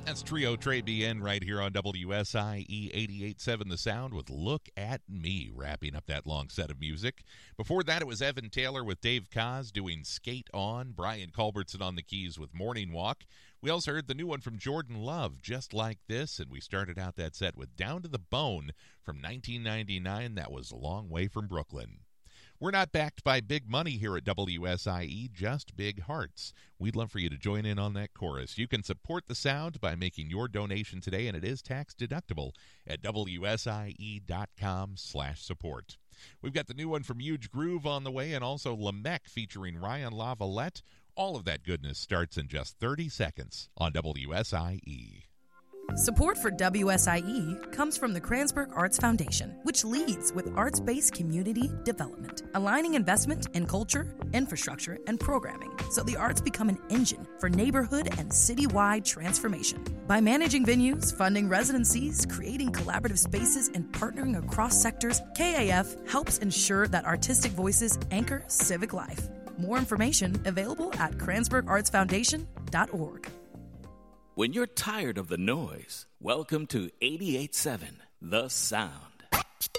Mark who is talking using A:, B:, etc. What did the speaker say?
A: That's Trio Trey BN right here on WSIE 88.7 The Sound with Look at Me, wrapping up that long set of music. Before that, it was Evan Taylor with Dave Koz doing Skate On, Brian Culbertson on the keys with Morning Walk. We also heard the new one from Jordan Love, Just Like This, and we started out that set with Down to the Bone from 1999. That was A Long Way from Brooklyn. We're not backed by big money here at WSIE, just big hearts. We'd love for you to join in on that chorus. You can support the sound by making your donation today, and it is tax deductible at WSIE.com/support. We've got the new one from Huge Groove on the way, and also Lamech featuring Ryan LaVallette. All of that goodness starts in just 30 seconds on WSIE.
B: Support for WSIE comes from the Kranzberg Arts Foundation, which leads with arts-based community development, aligning investment in culture, infrastructure, and programming so the arts become an engine for neighborhood and citywide transformation. By managing venues, funding residencies, creating collaborative spaces, and partnering across sectors, KAF helps ensure that artistic voices anchor civic life. More information available at KranzbergArtsFoundation.org.
C: When you're tired of the noise, welcome to 88.7 The Sound.